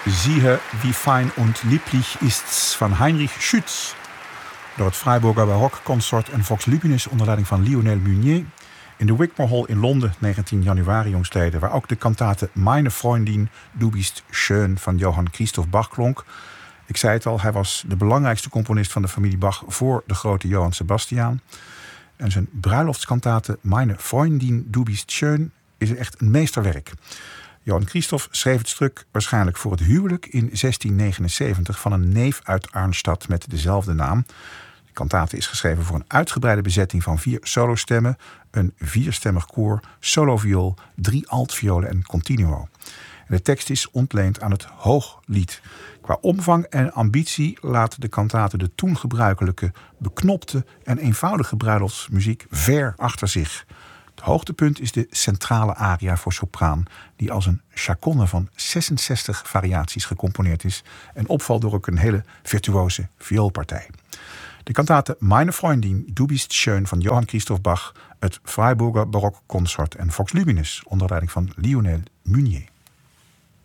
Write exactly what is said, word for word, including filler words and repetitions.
Siehe, wie fein und lieblich ist's van Heinrich Schütz. Door het Freiburger Baroque Consort en Vox Luminis onder leiding van Lionel Meunier. In de Wigmore Hall in Londen, negentien januari jongstleden. Waar ook de kantate Meine Freundin, du bist schön van Johann Christoph Bach klonk. Ik zei het al, hij was de belangrijkste componist van de familie Bach voor de grote Johann Sebastian. En zijn bruiloftskantate Meine Freundin, du bist schön is echt een meesterwerk. Johann Christoph schreef het stuk waarschijnlijk voor het huwelijk in zestien negenenzeventig van een neef uit Arnstadt met dezelfde naam. De kantate is geschreven voor een uitgebreide bezetting van vier solostemmen, een vierstemmig koor, soloviool, drie altviolen en continuo. En de tekst is ontleend aan het Hooglied. Qua omvang en ambitie laat de kantate de toen gebruikelijke, beknopte en eenvoudige bruiloftsmuziek ver achter zich. Het hoogtepunt is de centrale aria voor sopraan, die als een chaconne van zesenzestig variaties gecomponeerd is en opvalt door ook een hele virtuose vioolpartij. De kantate Meine Freundin, du bist schön van Johann Christoph Bach, het Freiburger Baroque Consort en Vox Luminis onder leiding van Lionel Meunier.